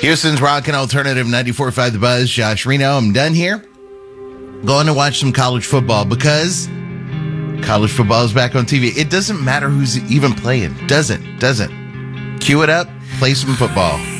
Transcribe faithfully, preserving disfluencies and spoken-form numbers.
Houston's Rockin' Alternative ninety-four point five The Buzz. Josh Reno. I'm done here. Going to watch some college football because college football is back on T V. It doesn't matter who's even playing. Doesn't. Doesn't. Cue it up. Play some football.